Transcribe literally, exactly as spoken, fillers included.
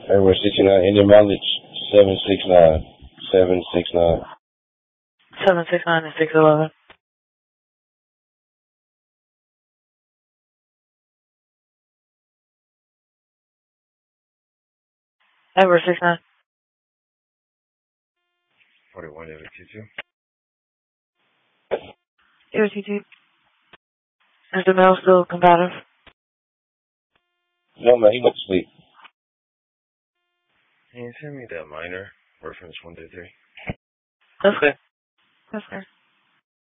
Everywhere sixty-nine, Indian mileage, seven six nine. seven six nine. seven six nine and six eleven. Everywhere six nine. forty-one, Ever T two. Ever T two. Is the mail still compatible? No, man, he went to sleep. Can you send me that minor reference one two three? That's good. That's fair.